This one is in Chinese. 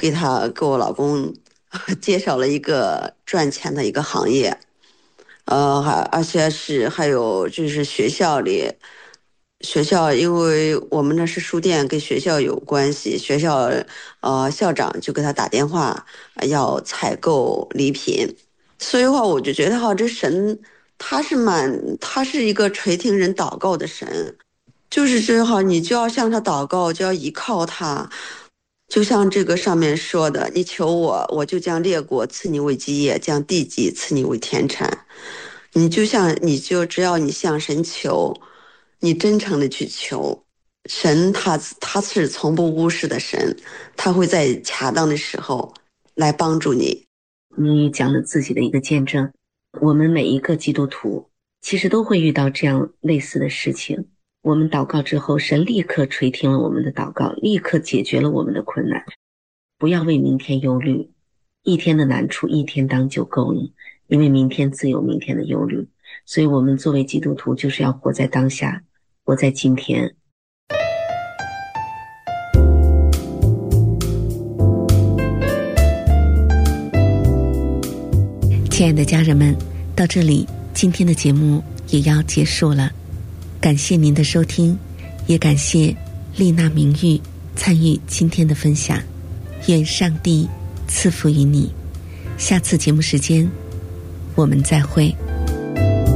给我老公介绍了一个赚钱的一个行业，还有就是学校，因为我们那是书店，跟学校有关系，学校校长就给他打电话，要采购礼品，所以话我就觉得哈，这神他是一个垂听人祷告的神，就是这哈，你就要向他祷告，就要依靠他。就像这个上面说的，你求我，我就将列国赐你为基业，将地级赐你为田产。只要你向神求，你真诚的去求，神他是从不忽视的神，他会在恰当的时候来帮助你。 你讲了自己的一个见证，我们每一个基督徒其实都会遇到这样类似的事情。我们祷告之后，神立刻垂听了我们的祷告，立刻解决了我们的困难。不要为明天忧虑，一天的难处一天当就够了，因为明天自有明天的忧虑。所以我们作为基督徒就是要活在当下，活在今天。 亲爱的家人们，到这里今天的节目也要结束了，感谢您的收听，也感谢丽娜明玉参与今天的分享，愿上帝赐福于你。下次节目时间我们再会。